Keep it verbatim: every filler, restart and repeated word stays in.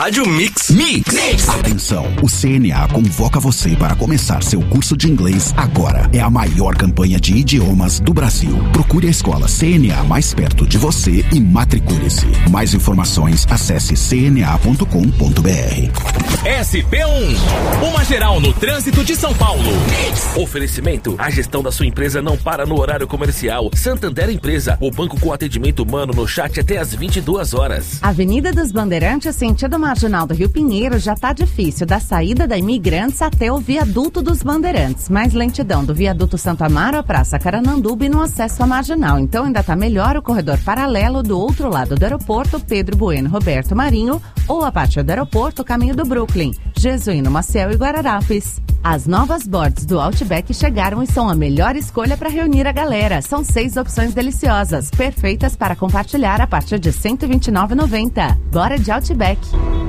Rádio Mix. Mix. Mix. Atenção, o C N A convoca você para começar seu curso de inglês agora. É a maior campanha de idiomas do Brasil. Procure a escola C N A mais perto de você e matricule-se. Mais informações, acesse c n a ponto com ponto b r. S P um, uma geral no trânsito de São Paulo. Oferecimento, a gestão da sua empresa não para no horário comercial. Santander Empresa, o banco com atendimento humano no chat até às vinte e duas horas. Avenida dos Bandeirantes, sentido marginal do Rio Pinheiro, já tá difícil, da saída da Imigrantes até o viaduto dos Bandeirantes. Mais lentidão do viaduto Santo Amaro à Praça Carananduba e no acesso à marginal. Então ainda tá melhor o corredor paralelo do outro lado do aeroporto, Pedro Bueno, Roberto Marinho, ou a partir do aeroporto, caminho do Brooklyn, Jesuíno Maciel e Guararapes. As novas boards do Outback chegaram e são a melhor escolha para reunir a galera. São seis opções deliciosas, perfeitas para compartilhar a partir de cento e vinte e nove reais e noventa centavos. Bora de Outback!